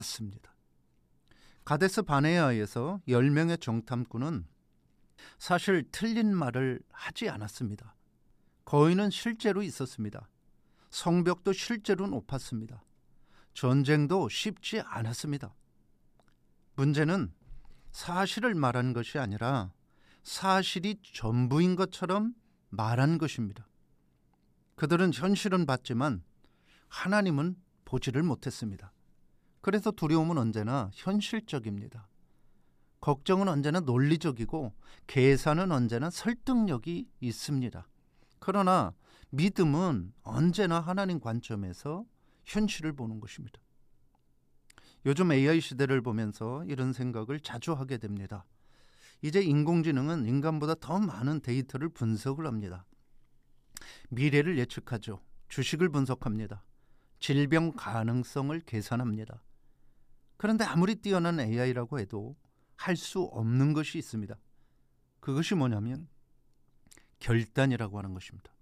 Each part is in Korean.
맞습니다. 가데스 바네아에서 10명의 정탐꾼은 사실 틀린 말을 하지 않았습니다. 거인은 실제로 있었습니다. 성벽도 실제로 높았습니다. 전쟁도 쉽지 않았습니다. 문제는 사실을 말한 것이 아니라 사실이 전부인 것처럼 말한 것입니다. 그들은 현실은 봤지만 하나님은 보지를 못했습니다. 그래서 두려움은 언제나 현실적입니다. 걱정은 언제나 논리적이고 계산은 언제나 설득력이 있습니다. 그러나 믿음은 언제나 하나님 관점에서 현실을 보는 것입니다. 요즘 AI 시대를 보면서 이런 생각을 자주 하게 됩니다. 이제 인공지능은 인간보다 더 많은 데이터를 분석을 합니다. 미래를 예측하죠. 주식을 분석합니다. 질병 가능성을 계산합니다. 그런데 아무리 뛰어난 AI라고 해도 할 수 없는 것이 있습니다. 그것이 뭐냐면 결단이라고 하는 것입니다.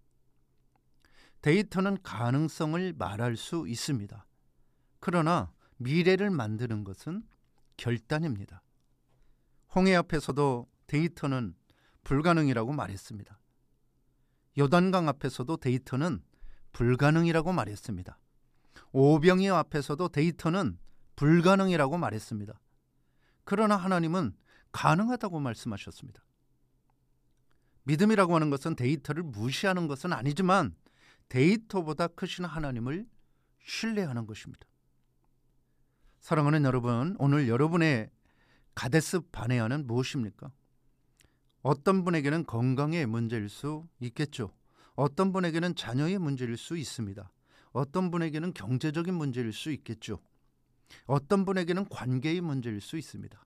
데이터는 가능성을 말할 수 있습니다. 그러나 미래를 만드는 것은 결단입니다. 홍해 앞에서도 데이터는 불가능이라고 말했습니다. 요단강 앞에서도 데이터는 불가능이라고 말했습니다. 오병이어 앞에서도 데이터는 불가능이라고 말했습니다. 그러나 하나님은 가능하다고 말씀하셨습니다. 믿음이라고 하는 것은 데이터를 무시하는 것은 아니지만 데이터보다 크신 하나님을 신뢰하는 것입니다. 사랑하는 여러분, 오늘 여러분의 가데스 바네아는 무엇입니까? 어떤 분에게는 건강의 문제일 수 있겠죠. 어떤 분에게는 자녀의 문제일 수 있습니다. 어떤 분에게는 경제적인 문제일 수 있겠죠. 어떤 분에게는 관계의 문제일 수 있습니다.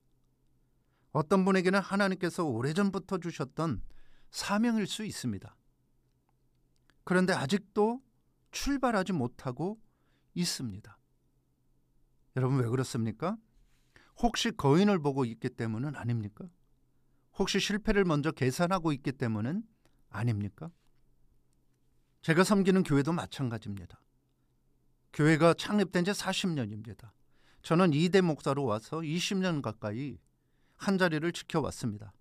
어떤 분에게는 하나님께서 오래전부터 주셨던 사명일 수 있습니다. 그런데 아직도 출발하지 못하고 있습니다. 여러분 왜 그렇습니까? 혹시 거인을 보고 있기 때문은 아닙니까? 혹시 실패를 먼저 계산하고 있기 때문은 아닙니까? 제가 섬기는 교회도 마찬가지입니다. 교회가 창립된 지 40년입니다. 저는 2대 목사로 와서 20년 가까이 한자리를 지켜왔습니다.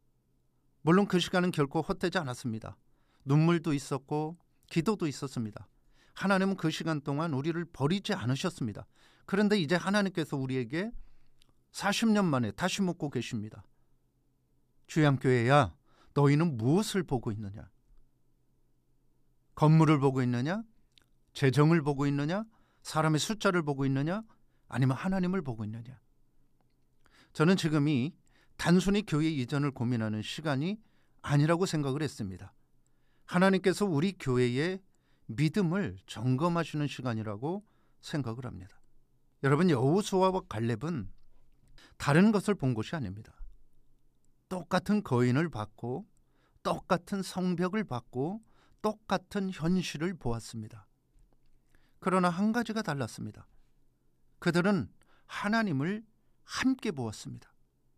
물론 그 시간은 결코 헛되지 않았습니다. 눈물도 있었고 기도도 있었습니다. 하나님은 그 시간 동안 우리를 버리지 않으셨습니다. 그런데 이제 하나님께서 우리에게 40년 만에 다시 묻고 계십니다. 주양교회야, 너희는 무엇을 보고 있느냐? 건물을 보고 있느냐? 재정을 보고 있느냐? 사람의 숫자를 보고 있느냐? 아니면 하나님을 보고 있느냐? 저는 지금이 단순히 교회 이전을 고민하는 시간이 아니라고 생각을 했습니다. 하나님께서 우리 교회의 믿음을 점검하시는 시간이라고 생각을 합니다. 여러분, 여호수아와 갈렙은 다른 것을 본 것이 아닙니다. 똑같은 거인을 봤고 똑같은 성벽을 봤고 똑같은 현실을 보았습니다. 그러나 한 가지가 달랐습니다. 그들은 하나님을 함께 보았습니다.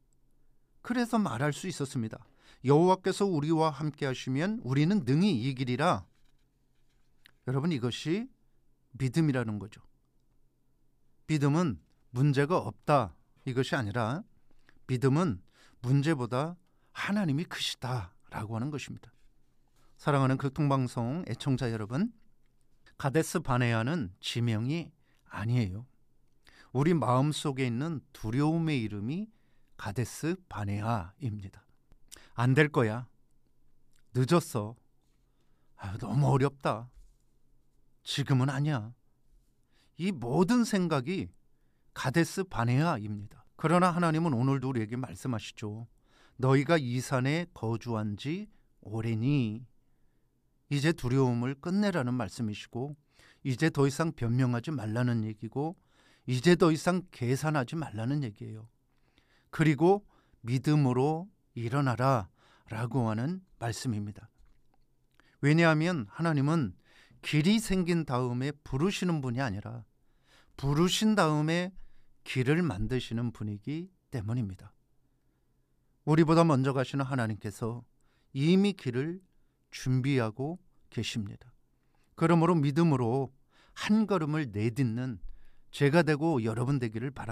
그래서 말할 수 있었습니다. 여호와께서 우리와 함께 하시면 우리는 능히 이기리라. 여러분, 이것이 믿음이라는 거죠. 믿음은 문제가 없다 이것이 아니라 믿음은 문제보다 하나님이 크시다라고 하는 것입니다. 사랑하는 교통방송 애청자 여러분, 가데스 바네아는 지명이 아니에요. 우리 마음속에 있는 두려움의 이름이 가데스 바네아입니다. 안 될 거야. 늦었어. 너무 어렵다. 지금은 아니야. 이 모든 생각이 가데스 바네아입니다. 그러나 하나님은 오늘도 우리에게 말씀하시죠. 너희가 이 산에 거주한 지 오래니 이제 두려움을 끝내라는 말씀이시고, 이제 더 이상 변명하지 말라는 얘기고, 이제 더 이상 계산하지 말라는 얘기예요. 그리고 믿음으로 일어나라 라고 하는 말씀입니다. 왜냐하면 하나님은 길이 생긴 다음에 부르시는 분이 아니라 부르신 다음에 길을 만드시는 분이기 때문입니다. 우리보다 먼저 가시는 하나님께서 이미 길을 준비하고 계십니다. 그러므로 믿음으로 한 걸음을 내딛는 제가 되고 여러분 되기를 바랍니다.